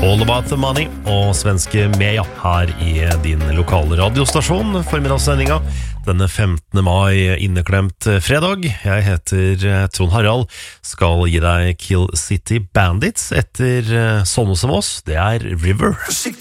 All About the Money og svenske Meja her i din lokale radiostasjon. Formiddagssendinga denne 15. mai, inneklemt fredag. Jeg heter Trond Harald, skal gi deg Kill City Bandits etter sånne som oss. Det er River. Forsiktig